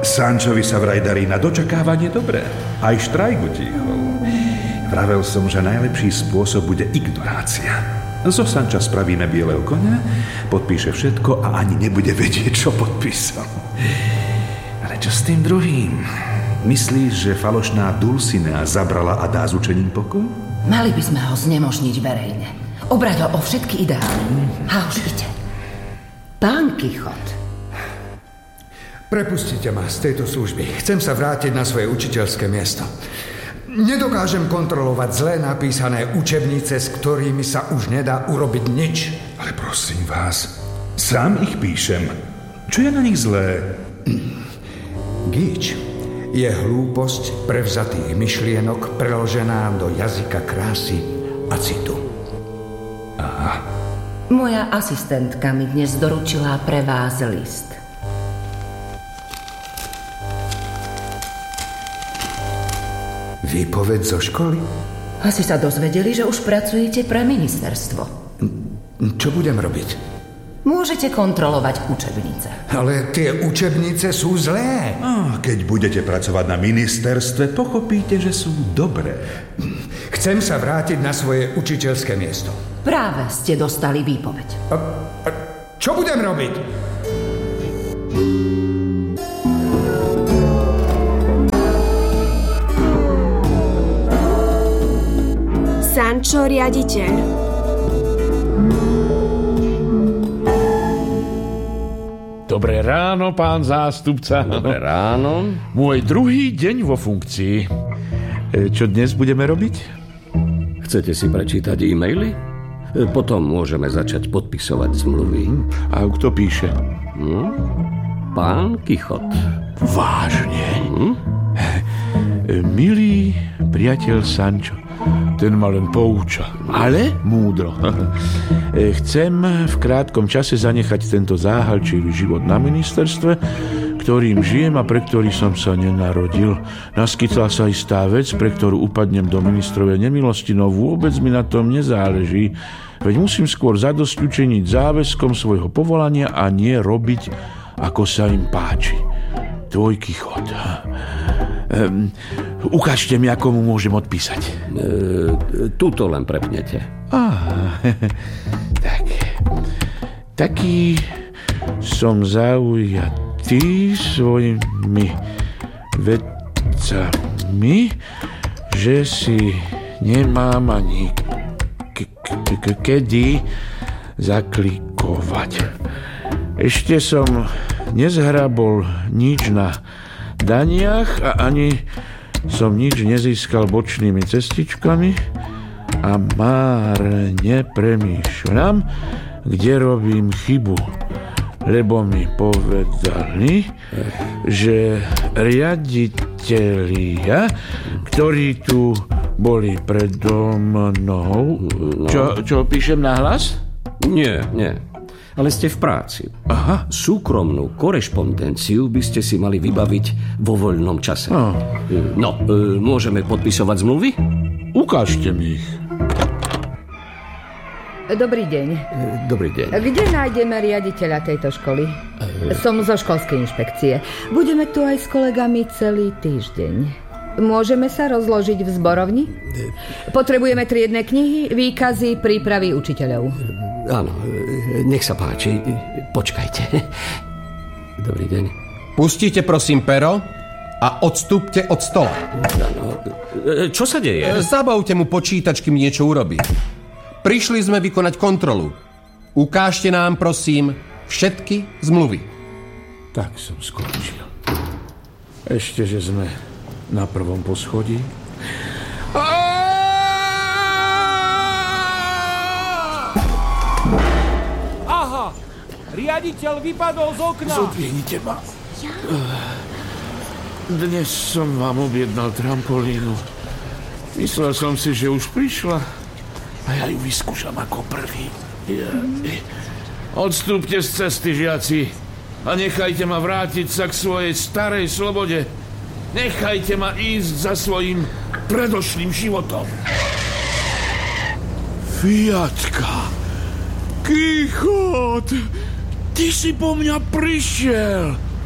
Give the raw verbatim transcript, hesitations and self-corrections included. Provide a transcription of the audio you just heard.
Sančovi sa vraj darí na dočakávanie dobre. Aj štrajk utichol. Vravel som, že najlepší spôsob bude ignorácia. Zo Sanča spravíme bieleho koňa, podpíše všetko a ani nebude vedieť, čo podpísal. Ale čo s tým druhým? Myslíš, že falošná Dulcinea zabrala a dá s učením pokoj? Mali by sme ho znemožniť verejne. Obrať ho o všetky ideály. A už ide. Pán Kichot. Prepustite ma z tejto služby. Chcem sa vrátiť na svoje učiteľské miesto. Nedokážem kontrolovať zlé napísané učebnice, s ktorými sa už nedá urobiť nič. Ale prosím vás, sám ich píšem. Čo je na nich zlé? Gíč je hlúposť prevzatých myšlienok preložená do jazyka krásy a citu. Aha. Moja asistentka mi dnes doručila pre vás list. Výpoveď zo školy? Asi sa dozvedeli, že už pracujete pre ministerstvo. Čo budem robiť? Môžete kontrolovať učebnice. Ale tie učebnice sú zlé. A keď budete pracovať na ministerstve, pochopíte, že sú dobré. Chcem sa vrátiť na svoje učiteľské miesto. Práve ste dostali výpoveď. A, a čo budem robiť? Sančo, riaditeľ. Dobré ráno, pán zástupca. Dobré ráno. Môj druhý deň vo funkcii. Čo dnes budeme robiť? Chcete si prečítať e-maily? Potom môžeme začať podpisovať zmluvy. A kto píše? Hm? Pán Kichot. Vážne? Hm? Milý priateľ Sančo, ten ma len pouča, ale múdro. Chcem v krátkom čase zanechať tento záhalčivý život na ministerstve, ktorým žijem a pre ktorý som sa nenarodil. Naskytla sa istá vec, pre ktorú upadnem do ministrovej nemilosti, no vôbec mi na tom nezáleží. Veď musím skôr zadosť učiniť záväzkom svojho povolania a nie robiť, ako sa im páči. Tvoj Kichot. Um, ukážte mi, ako mu môžem odpísať. E, tuto len prepnete. Ah, tak. Taký som zaujatý svojimi vedcami, že si nemám ani k- k- k- kedy zaklikovať. Ešte som nezhrabol nič na daniach a ani som nič nezískal bočnými cestičkami a márne premýšľam, kde robím chybu, lebo mi povedali, že riaditelia, ktorí tu boli predo mnou... No. Čo, čo píšem nahlas? Nie, nie. Ale ste v práci. Aha. Súkromnú korešpondenciu by ste si mali vybaviť vo voľnom čase. No, no e, môžeme podpisovať zmluvy? ukážte mi ich. Dobrý deň. Dobrý deň. Kde nájdeme riaditeľa tejto školy? Som zo školskej inšpekcie. Budeme tu aj s kolegami celý týždeň. Môžeme sa rozložiť v zborovni? Potrebujeme triedne knihy, výkazy, prípravy učiteľov. Áno, nech sa páči. Počkajte. Dobrý deň. Pustite prosím pero a odstúpte od stola. Áno. Čo sa deje? Zabavte mu počítač, kým niečo urobí. Prišli sme vykonať kontrolu. Ukážte nám, prosím, všetky zmluvy. Tak som skončil. Ešte, že sme na prvom poschodí. Aha! Riaditeľ vypadol z okna! Zodvihnite ma. Ja? Dnes som vám objednal trampolínu. Myslel som si, že už prišla a ja ju vyskúšam ako prvý. Ja. Odstúpte z cesty, žiaci, a nechajte ma vrátiť sa k svojej starej slobode. Nechajte ma ísť za svojím predošlým životom. Fiatka! Kichot! Ty si po mňa prišiel!